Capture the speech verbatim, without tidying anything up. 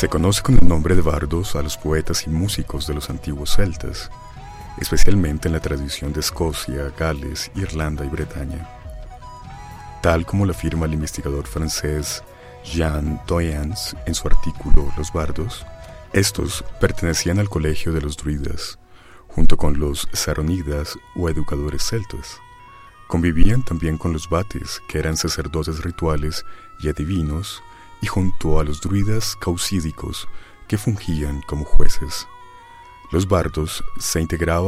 Se conoce con el nombre de bardos a los poetas y músicos de los antiguos celtas, especialmente en la tradición de Escocia, Gales, Irlanda y Bretaña. Tal como lo afirma el investigador francés Jean Doyens en su artículo Los bardos, estos pertenecían al colegio de los druidas, junto con los saronidas o educadores celtas. Convivían también con los vates, que eran sacerdotes rituales y adivinos, y junto a los druidas caucídicos, que fungían como jueces. Los bardos se integraban